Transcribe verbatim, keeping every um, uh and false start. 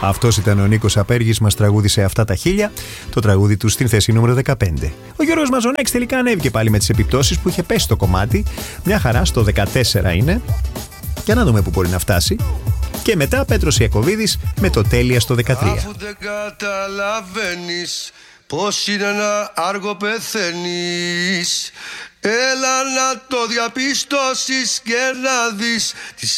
Αυτός ήταν ο Νίκος Απέργης, μας τραγούδισε Αυτά τα χίλια, το τραγούδι του στην θέση νούμερο δεκαπέντε. Ο Γιώργος Μαζονάκης τελικά ανέβηκε πάλι με τις επιπτώσεις που είχε πέσει το κομμάτι. Μια χαρά, στο δεκατέσσερα είναι. Για να δούμε που μπορεί να φτάσει. Και μετά Πέτρος Ιακωβίδης με το Τέλεια στο δεκατρία. Αφού δεν καταλαβαίνεις πως είναι ένα άργο πεθαίνεις, έλα να το διαπιστώσεις και να δεις τις